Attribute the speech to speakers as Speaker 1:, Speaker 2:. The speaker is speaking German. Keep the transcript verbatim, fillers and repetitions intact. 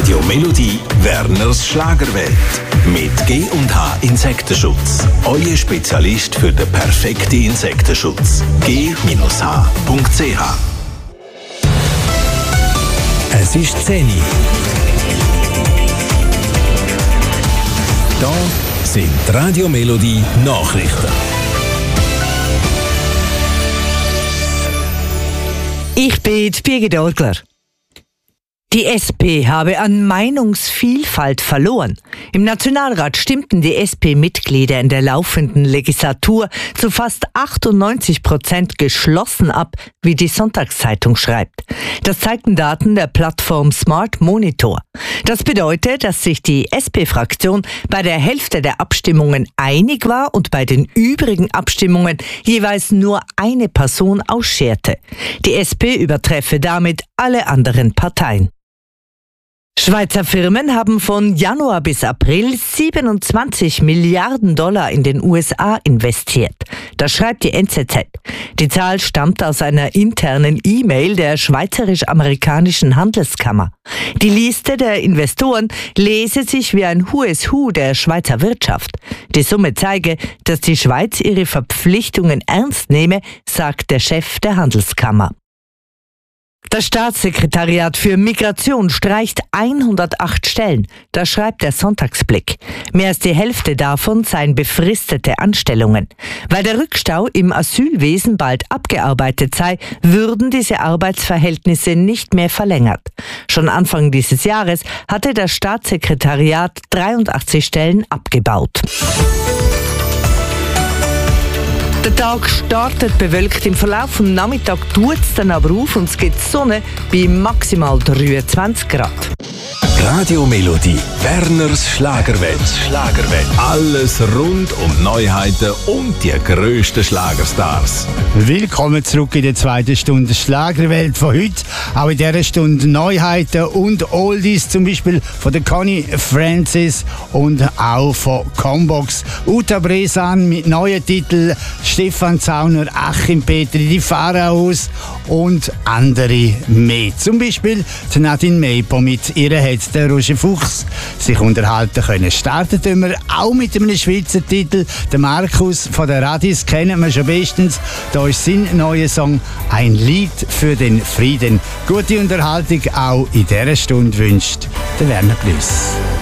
Speaker 1: Radio Melodie Werners Schlagerwelt. Mit G und H Insektenschutz. Euer Spezialist für den perfekten Insektenschutz. G H punkt c h. Es ist zehn Uhr. Da sind Radio Melodie Nachrichten.
Speaker 2: Ich bin Birgit Orgler. Die S P habe an Meinungsvielfalt verloren. Im Nationalrat stimmten die S P-Mitglieder in der laufenden Legislatur zu fast achtundneunzig Prozent geschlossen ab, wie die Sonntagszeitung schreibt. Das zeigten Daten der Plattform Smart Monitor. Das bedeutet, dass sich die S P-Fraktion bei der Hälfte der Abstimmungen einig war und bei den übrigen Abstimmungen jeweils nur eine Person ausscherte. Die S P übertreffe damit alle anderen Parteien. Schweizer Firmen haben von Januar bis April siebenundzwanzig Milliarden Dollar in den U S A investiert. Das schreibt die N Z Z. Die Zahl stammt aus einer internen E-Mail der Schweizerisch-Amerikanischen Handelskammer. Die Liste der Investoren lese sich wie ein Who is Who der Schweizer Wirtschaft. Die Summe zeige, dass die Schweiz ihre Verpflichtungen ernst nehme, sagt der Chef der Handelskammer. Das Staatssekretariat für Migration streicht hundertacht Stellen. Das schreibt der Sonntagsblick. Mehr als die Hälfte davon seien befristete Anstellungen. Weil der Rückstau im Asylwesen bald abgearbeitet sei, würden diese Arbeitsverhältnisse nicht mehr verlängert. Schon Anfang dieses Jahres hatte das Staatssekretariat dreiundachtzig Stellen abgebaut. Der Tag startet bewölkt, im Verlauf vom Nachmittag tut es dann aber auf und es gibt Sonne bei maximal dreiundzwanzig Grad.
Speaker 1: Radio Melodie Werners Schlagerwelt. Schlagerwelt. Alles rund um Neuheiten und die grössten Schlagerstars.
Speaker 3: Willkommen zurück in der zweiten Stunde Schlagerwelt von heute. Auch in dieser Stunde Neuheiten und Oldies, zum Beispiel von der Connie Francis und auch von Combox. Uta Bresan mit neuen Titeln, Stefan Zauner, Achim Petri, die Pharaos und andere mehr. Zum Beispiel die Nadine Meipo, mit ihr hat der Roger Fuchs sich unterhalten können. Startet wir auch mit einem Schweizer Titel. Der Markus von der Radis kennen wir schon bestens. Da ist sein neuer Song «Ein Lied für den Frieden». Gute Unterhaltung auch in dieser Stunde wünscht der Werner Plüss.